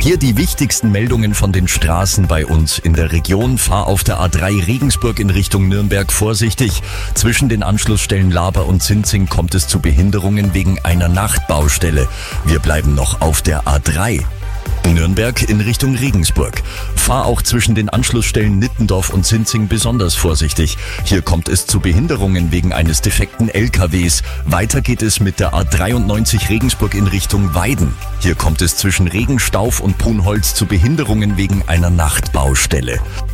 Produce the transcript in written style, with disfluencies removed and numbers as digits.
Hier die wichtigsten Meldungen von den Straßen bei uns in der Region. Fahr auf der A3 Regensburg in Richtung Nürnberg vorsichtig. Zwischen den Anschlussstellen Laber und Zinzing kommt es zu Behinderungen wegen einer Nachtbaustelle. Wir bleiben noch auf der A3. Nürnberg in Richtung Regensburg. Fahr auch zwischen den Anschlussstellen Nittendorf und Zinzing besonders vorsichtig. Hier kommt es zu Behinderungen wegen eines defekten LKWs. Weiter geht es mit der A93 Regensburg in Richtung Weiden. Hier kommt es zwischen Regenstauf und Punholz zu Behinderungen wegen einer Nachtbaustelle.